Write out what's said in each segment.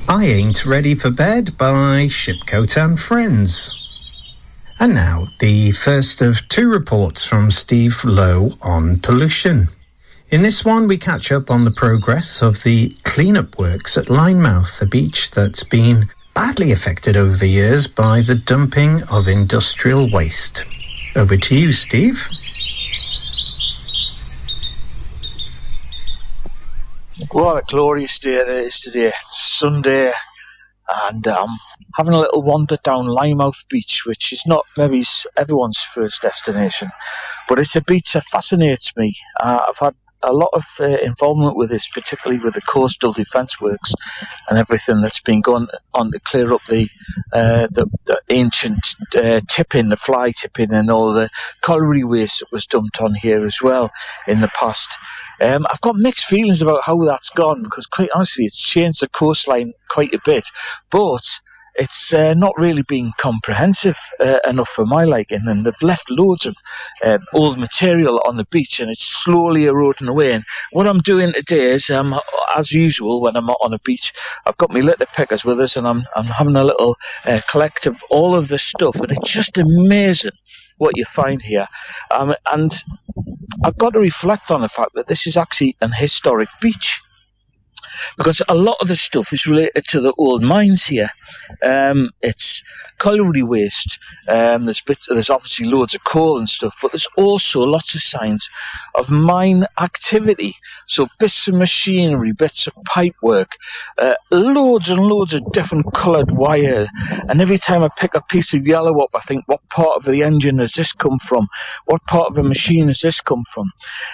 I Ain't Ready for Bed by Shipcoat and Friends. And now, the first of two reports from Steve Lowe on pollution. In this one, we catch up on the progress of the clean-up works at Linemouth, a beach that's been badly affected over the years by the dumping of industrial waste. Over to you, Steve. What a glorious day it is today. It's Sunday, and I'm having a little wander down Linemouth Beach, which is not maybe everyone's first destination, but it's a beach that fascinates me. I've had a lot of involvement with this, particularly with the coastal defence works and everything that's been going on to clear up the ancient tipping, the fly tipping, and all the colliery waste that was dumped on here as well in the past. I've got mixed feelings about how that's gone, because quite honestly it's changed the coastline quite a bit, but it's not really been comprehensive enough for my liking, and they've left loads of old material on the beach, and it's slowly eroding away. And what I'm doing today is, as usual, when I'm on a beach, I've got my litter pickers with us, and I'm having a little collect of all of this stuff, and it's just amazing what you find here. And I've got to reflect on the fact that this is actually an historic beach, because a lot of the stuff is related to the old mines here. It's colliery waste. There's obviously loads of coal and stuff, but there's also lots of signs of mine activity. So bits of machinery, bits of pipe work, loads and loads of different coloured wire. And every time I pick a piece of yellow up, I think, what part of the engine has this come from? What part of a machine has this come from?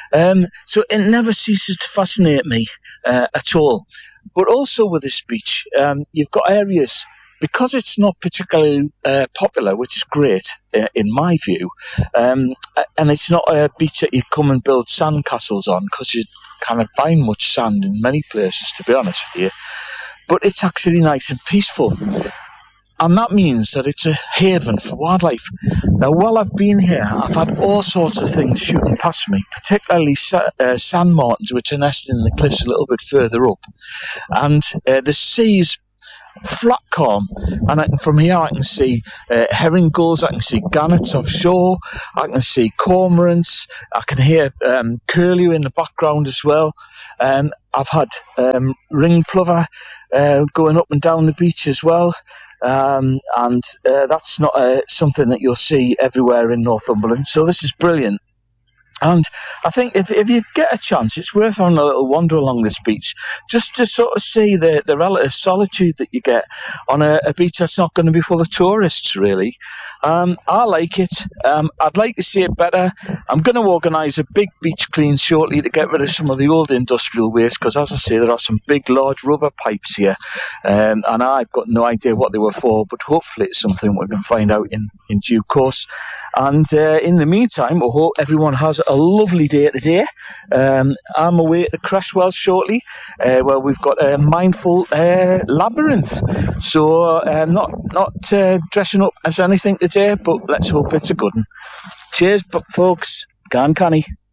So it never ceases to fascinate me at all. But also with this beach, you've got areas, because it's not particularly popular, which is great in my view, and it's not a beach that you come and build sand castles on, because you can't find much sand in many places, to be honest with you. But it's actually nice and peaceful. And that means that it's a haven for wildlife. Now, while I've been here, I've had all sorts of things shooting past me, particularly sand martins, which are nesting in the cliffs a little bit further up. And the sea's flat calm, and from here I can see herring gulls, I can see gannets offshore, I can see cormorants, I can hear curlew in the background as well. I've had ring plover going up and down the beach as well. And that's not something that you'll see everywhere in Northumberland. So this is brilliant. And I think if you get a chance, it's worth having a little wander along this beach, just to sort of see the relative solitude that you get on a beach that's not going to be full of tourists, really. I like it. I'd like to see it better. I'm going to organise a big beach clean shortly to get rid of some of the old industrial waste, because, as I say, there are some big, large rubber pipes here, and I've got no idea what they were for, but hopefully it's something we can find out in due course. And in the meantime, I hope everyone has a lovely day today. I'm away to Cresswell shortly, where we've got a mindful labyrinth. So not dressing up as anything today, but let's hope it's a good one. Cheers, folks. Gan canny.